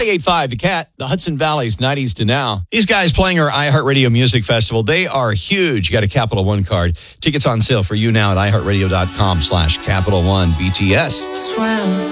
98.5 The Cat, the Hudson Valley's 90s to now. These guys playing our iHeartRadio Music Festival, they are huge. You got a Capital One card. Tickets on sale for you now at iHeartRadio.com/Capital One BTS.